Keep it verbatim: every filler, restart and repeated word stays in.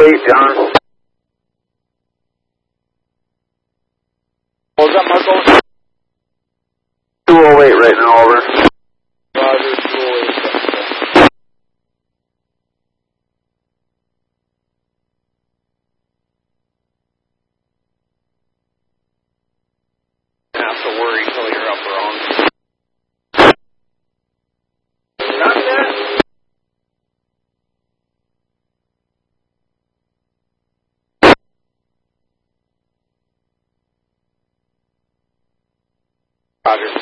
eight, John. What was that, Marco? two oh eight right now, over. Roger, two oh eight. Have to worry till you're up around. Got that? Roger.